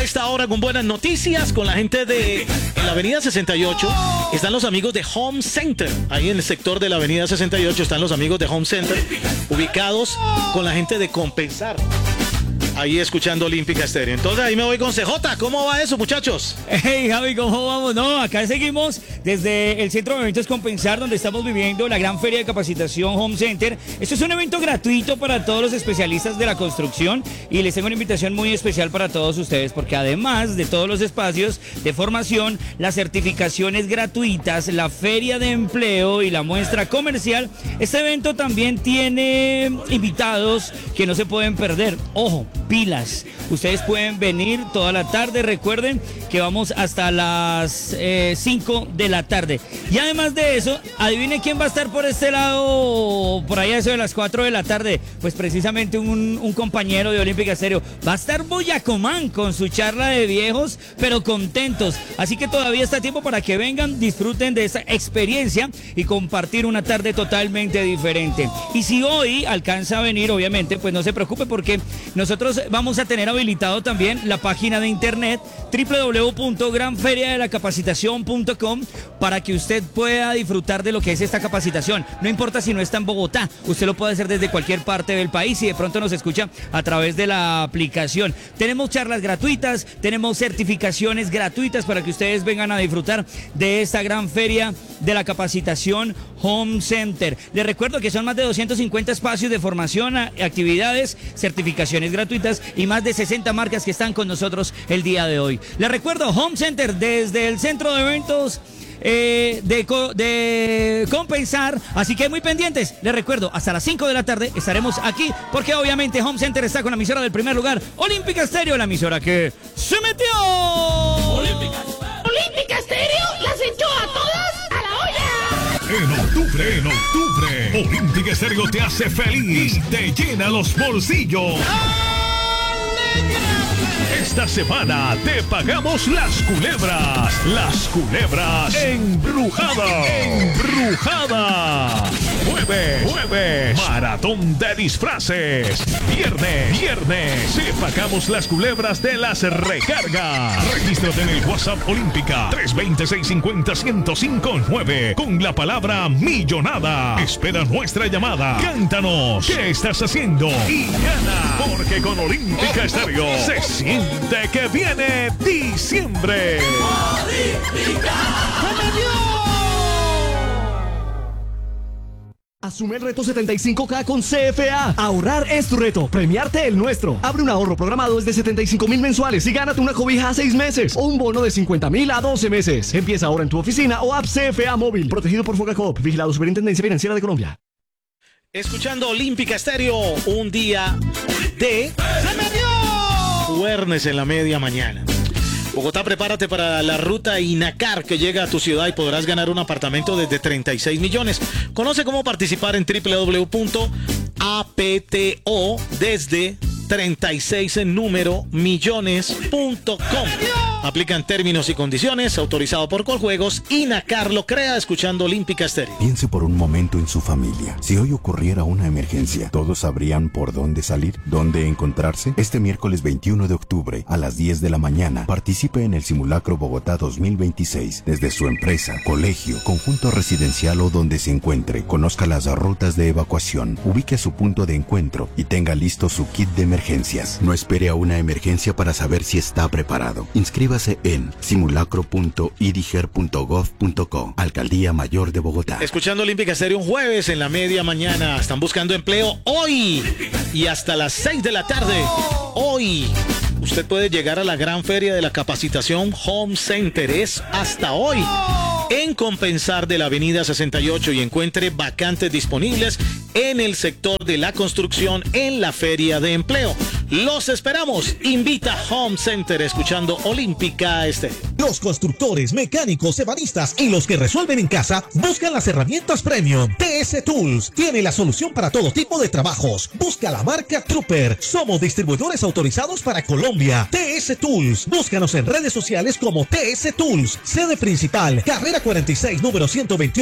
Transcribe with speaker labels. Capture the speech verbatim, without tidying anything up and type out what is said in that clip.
Speaker 1: esta hora con buenas noticias con la gente de en la avenida sesenta y ocho. Están los amigos de Home Center. Ahí en el sector de la avenida sesenta y ocho están los amigos de Home Center, ubicados con la gente de Compensar. Ahí escuchando Olímpica Estéreo. Entonces ahí me voy con C J. ¿Cómo va eso, muchachos?
Speaker 2: Hey, Javi, ¿cómo vamos? No, acá seguimos desde el Centro de Eventos Compensar, donde estamos viviendo la gran feria de capacitación Home Center. Esto es un evento gratuito para todos los especialistas de la construcción y les tengo una invitación muy especial para todos ustedes, porque además de todos los espacios de formación, las certificaciones gratuitas, la feria de empleo y la muestra comercial, este evento también tiene invitados que no se pueden perder. Ojo, pilas. Ustedes pueden venir toda la tarde. Recuerden que vamos hasta las eh, cinco de la tarde. Y además de eso, adivine quién va a estar por este lado, por allá eso de las cuatro de la tarde. Pues precisamente un, un compañero de Olímpica Estéreo. Va a estar Boyacomán con su charla de viejos, pero contentos. Así que todavía está tiempo para que vengan, disfruten de esa experiencia y compartir una tarde totalmente diferente. Y si hoy alcanza a venir, obviamente, pues no se preocupe, porque nosotros vamos a tener habilitado también la página de internet doble u doble u doble u punto gran feria de la capacitación punto com para que usted pueda disfrutar de lo que es esta capacitación. No importa si no está en Bogotá, usted lo puede hacer desde cualquier parte del país y de pronto nos escucha a través de la aplicación. Tenemos charlas gratuitas, tenemos certificaciones gratuitas para que ustedes vengan a disfrutar de esta gran feria de la capacitación Home Center. Les recuerdo que son más de doscientos cincuenta espacios de formación, actividades, certificaciones gratuitas y más de sesenta marcas que están con nosotros el día de hoy. Les recuerdo, Home Center desde el centro de eventos eh, de, de Compensar, así que muy pendientes. Les recuerdo, hasta las cinco de la tarde estaremos aquí, porque obviamente Home Center está con la emisora del primer lugar, Olímpica Estéreo, la emisora que se metió.
Speaker 3: Olímpica, Olímpica Estéreo las echó a todas a la olla.
Speaker 4: En octubre, en octubre, Olímpica Estéreo te hace feliz y te llena los bolsillos. Esta semana te pagamos las culebras, las culebras embrujadas, embrujadas. Jueves, jueves, maratón de disfraces. Viernes, viernes, te pagamos las culebras de las recargas. Regístrate en el WhatsApp Olímpica tres dos cero, seis cinco cero, uno cero cinco nueve con la palabra millonada. Espera nuestra llamada. Cántanos qué estás haciendo y gana, porque con Olímpica Estéreo se siente que viene diciembre.
Speaker 3: Olímpica.
Speaker 5: Asume el reto setenta y cinco K con C F A. Ahorrar es tu reto, premiarte el nuestro. Abre un ahorro programado desde setenta y cinco mil mensuales y gánate una cobija a seis meses o un bono de cincuenta mil a doce meses. Empieza ahora en tu oficina o app C F A móvil, protegido por Fogacop, vigilado Superintendencia Financiera de Colombia.
Speaker 1: Escuchando Olímpica Estéreo, un día de ¡se metió! Jueves en la media mañana. Bogotá, prepárate para la ruta Inacar que llega a tu ciudad y podrás ganar un apartamento desde treinta y seis millones. Conoce cómo participar en doble u doble u doble u punto a p t o desde treinta y seis en número millones punto com. Aplican términos y condiciones, autorizado por Coljuegos. Inacar lo crea, escuchando Olímpica Estéreo.
Speaker 6: Piense por un momento en su familia. Si hoy ocurriera una emergencia, ¿todos sabrían por dónde salir? ¿Dónde encontrarse? Este miércoles veintiuno de octubre, a las diez de la mañana, participe en el Simulacro Bogotá dos mil veintiséis. Desde su empresa, colegio, conjunto residencial o donde se encuentre, conozca las rutas de evacuación, ubique su punto de encuentro y tenga listo su kit de emergencias. No espere a una emergencia para saber si está preparado. Inscríbase en simulacro punto i d g e r punto gov punto co. Alcaldía Mayor de Bogotá.
Speaker 1: Escuchando Olímpica Estéreo, un jueves en la media mañana. Están buscando empleo hoy y hasta las seis de la tarde. Hoy usted puede llegar a la gran feria de la capacitación Home Center. Es hasta hoy en Compensar de la avenida sesenta y ocho y encuentre vacantes disponibles en el sector de la construcción en la feria de empleo. Los esperamos. Invita Home Center, escuchando Olímpica Estéreo.
Speaker 7: Los constructores, mecánicos, ebanistas y los que resuelven en casa buscan las herramientas premium. T S Tools tiene la solución para todo tipo de trabajos. Busca la marca Trooper. Somos distribuidores autorizados para Colombia. T S Tools. Búscanos en redes sociales como T S Tools. Sede principal, carrera cuarenta y seis, número ciento veintiuno.